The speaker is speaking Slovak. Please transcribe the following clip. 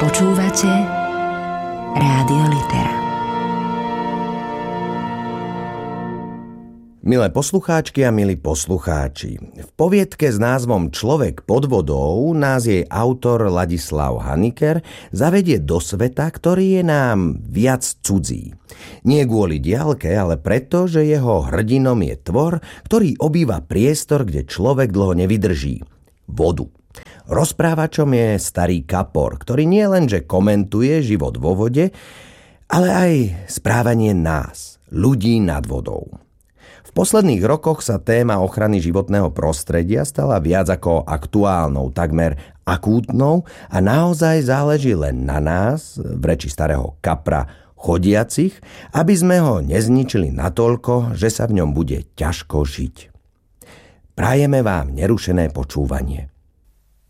Počúvate Rádio Litera. Milé poslucháčky a milí poslucháči, v poviedke s názvom Človek pod vodou nás jej autor Ladislav Haniker zavedie do sveta, ktorý je nám viac cudzí. Nie kvôli diaľke, ale preto, že jeho hrdinom je tvor, ktorý obýva priestor, kde človek dlho nevydrží. Vodu. Rozprávačom je starý kapor, ktorý nie lenže komentuje život vo vode, ale aj správanie nás, ľudí nad vodou. V posledných rokoch sa téma ochrany životného prostredia stala viac ako aktuálnou, takmer akútnou a naozaj záleží len na nás, v reči starého kapra, chodiacich, aby sme ho nezničili natoľko, že sa v ňom bude ťažko žiť. Prajeme vám nerušené počúvanie.